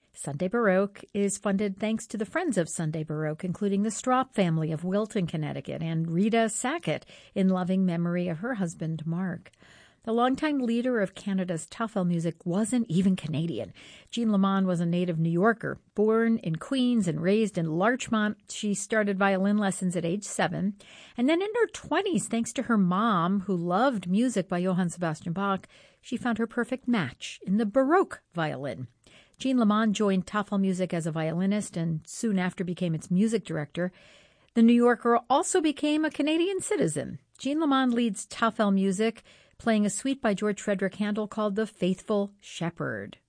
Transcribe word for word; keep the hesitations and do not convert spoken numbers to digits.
Sunday Baroque is funded thanks to the Friends of Sunday Baroque, including the Straup family of Wilton, Connecticut, and Rita Sackett, in loving memory of her husband, Mark. The longtime leader of Canada's Tafel music wasn't even Canadian. Jean Lamond was a native New Yorker. Born in Queens and raised in Larchmont, she started violin lessons at age seven. And then in her twenties, thanks to her mom, who loved music by Johann Sebastian Bach, she found her perfect match in the Baroque violin. Jean Lamond joined Tafel Music as a violinist and soon after became its music director. The New Yorker also became a Canadian citizen. Jean Lamond leads Tafel Music, playing a suite by George Frederick Handel called The Faithful Shepherd.